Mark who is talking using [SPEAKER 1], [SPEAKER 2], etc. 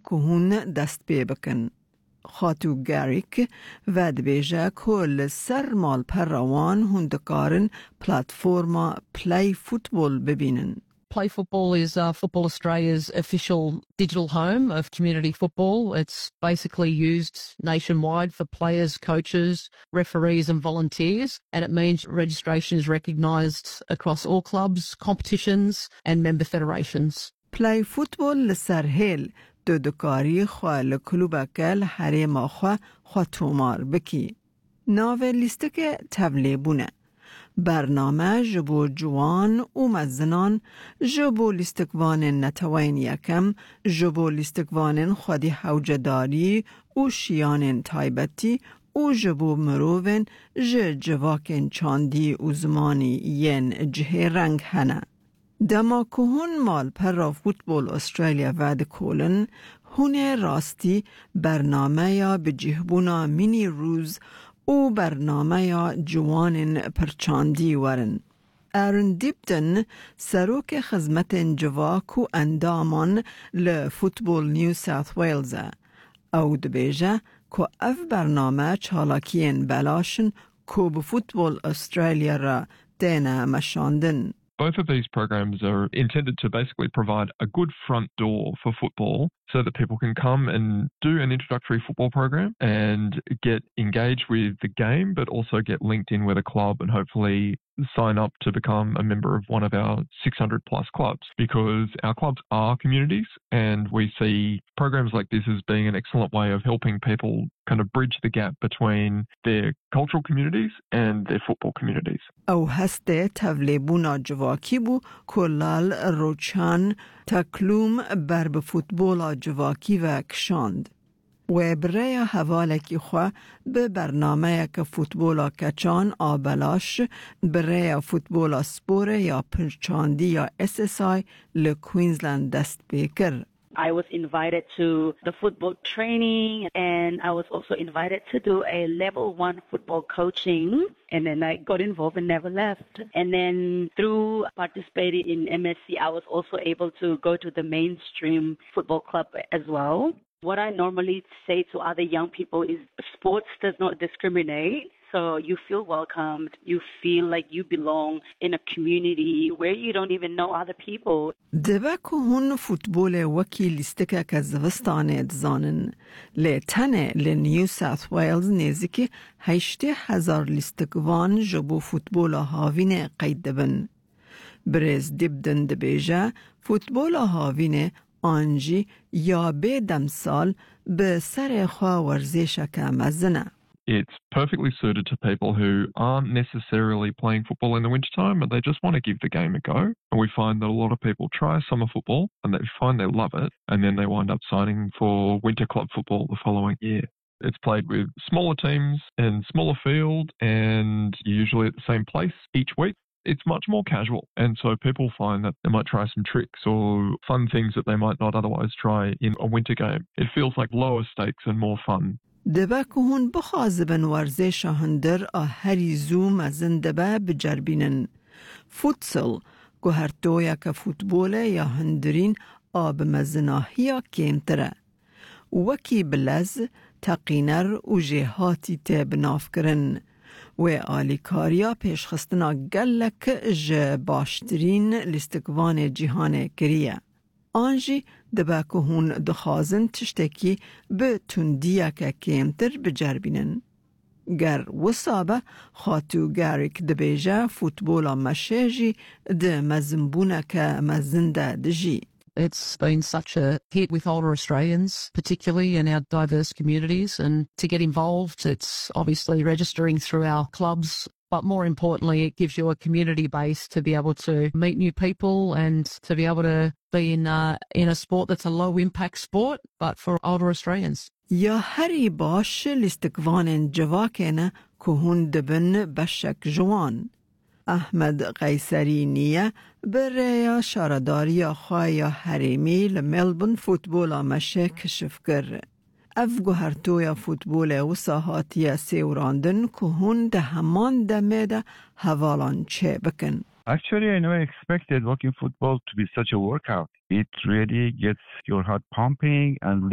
[SPEAKER 1] که هون دست پی بکن. خاتو گاریک و دبیجه کل سر مال پر روان هون دکارن پلاتفورما پلی فوتبال ببینن.
[SPEAKER 2] Play Football is Football Australia's official digital home of community football. It's basically used nationwide for players, coaches, referees and volunteers, and it means registration is recognised across all clubs, competitions and member federations.
[SPEAKER 1] Play Football لسر هیل دو دکاری خواه لکلوبه کل حریم خواه تومار بکی. ناوه لیستک تبلیبونه. برنامه جبو جوان و مزنان جبو لیستکوان نتوین یکم جبو لیستکوان خودی حوجداری و شیان تایبتی و جبو مروون جواکن چاندی و زمانی ین جه رنگ هنه. دما که هون مال پر فوتبال استرالیا ود کولن هونه راستی برنامه یا بجهبونا مینی روز او برنامه یا جوان پرچاندی ورن. ارن دیبدن سروک خدمت جواک و اندامان لفوتبال نیو ساوث ویلز او دبیجه که اف برنامه چالاکین بلاشن که بفوتبال استرالیا را دینه مشاندن.
[SPEAKER 3] Both of these programs are intended to basically provide a good front door for football so that people can come and do an introductory football program and get engaged with the game, but also get linked in with a club and hopefully sign up to become a member of one of our 600 plus clubs, because our clubs are communities and we see programs like this as being an excellent way of helping people kind of bridge the gap between their cultural communities and their football communities.
[SPEAKER 1] او هسته توليبونا جواكي بو كلال روچان تکلوم بر به فوتبال جواکی و کشاند. و برای حوالکی خواه به برنامه که فوتبال کچان آبلاش برای فوتبال سپور یا پرچاندی یا SSI لکوینزلند دست بکر.
[SPEAKER 4] I was invited to the football training and I was also invited to do a level 1 football coaching, and then I got involved and never left. And then through participating in MSC, I was also able to go to the mainstream football club as well. What I normally say to other young people is sports does not discriminate. So you feel welcomed, you feel like you belong in a community where you don't even know other people.
[SPEAKER 1] دبکو هون فوتبول وکی لیستکه که زوستانه دزانن. لیتنه لنیو ساوث ویلز نیزی 8,000 لیستکوان جبو فوتبول هاوینه قید دبن. برز دیبدن دبیجه فوتبول هاوینه آنجی یا به دمسال به سر خواه ورزشه که مزنه.
[SPEAKER 3] It's perfectly suited to people who aren't necessarily playing football in the wintertime and they just want to give the game a go. And we find that a lot of people try summer football and they find they love it, and then they wind up signing for winter club football the following year. It's played with smaller teams and smaller field and usually at the same place each week. It's much more casual, and so people find that they might try some tricks or fun things that they might not otherwise try in a winter game. It feels like lower stakes and more fun.
[SPEAKER 1] دبکو هون بخازبن ورزش هندر هری زوم از دبه بجربینن. فوتسل که هر تویا که فوتبوله یا هندرین آب مزناهی کمتره. وکی بلز تقینر و جهاتی تب ناف کرن. و آلیکاریا پیشخستنا گلک باشترین لیستکوان جهان کریه. آنجی دبکو هون دخازن تشتکی به تندیه که کمتر بجربینن. گر وصابه خاتو گاریک دبیجه فوتبولا مشیجی ده مزنبونه که مزنده دجی.
[SPEAKER 2] It's been such a hit with older Australians, particularly in our diverse communities, and to get involved, it's obviously registering through our clubs, but more importantly, it gives you a community base to be able to meet new people and to be able to be in a sport that's a low-impact sport, but for older Australians.
[SPEAKER 1] یا هری باش لیستکوان جواکن که هون دبن بشک جوان. احمد قیصری نیه برای شارداری خواهی حریمی لملبون فوتبول مشه کشف کرد. افگو هرتویا فوتبول وساهاتی سیوراندن که هون ده همان دمه حوالان چه بکن.
[SPEAKER 5] Actually, I never expected walking football to be such a workout. It really gets your heart pumping and